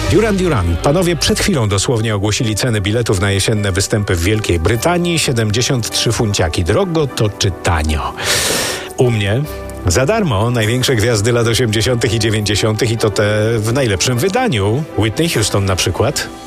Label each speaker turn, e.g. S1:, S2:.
S1: Duran Duran. Panowie przed chwilą dosłownie ogłosili ceny biletów na jesienne występy w Wielkiej Brytanii. 73 funciaki. Drogo to czy tanio? U mnie za darmo. Największe gwiazdy lat 80. i 90. i to te w najlepszym wydaniu. Whitney Houston na przykład.